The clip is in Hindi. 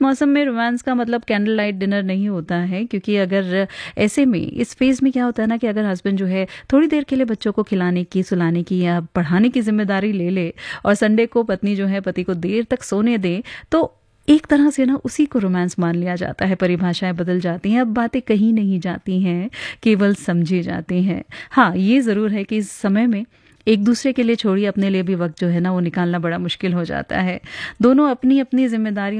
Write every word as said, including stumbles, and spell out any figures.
मौसम में रोमांस का मतलब कैंडल लाइट डिनर नहीं होता है, क्योंकि अगर ऐसे में इस फेज़ में क्या होता है ना कि अगर हस्बैंड जो है थोड़ी देर के लिए बच्चों को खिलाने की, सुलाने की या पढ़ाने की ज़िम्मेदारी ले ले और संडे को पत्नी जो है पति को देर तक सोने दे, तो एक तरह से ना उसी को रोमांस मान लिया जाता है। परिभाषाएं बदल जाती हैं, अब बातें कहीं नहीं जाती हैं, केवल समझी जाती हैं। हाँ, ये ज़रूर है कि इस समय में एक दूसरे के लिए छोड़िए, अपने लिए भी वक्त जो है ना वो निकालना बड़ा मुश्किल हो जाता है। दोनों अपनी अपनी जिम्मेदारियों